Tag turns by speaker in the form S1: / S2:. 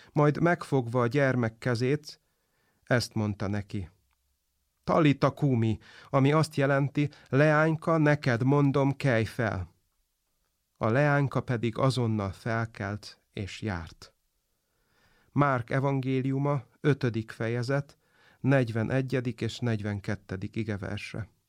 S1: majd megfogva a gyermek kezét, ezt mondta neki: Talita kumi, ami azt jelenti, leányka, neked mondom, kelj fel. A leányka pedig azonnal felkelt és járt. Márk evangéliuma, 5. fejezet, 41. és 42. igeverse.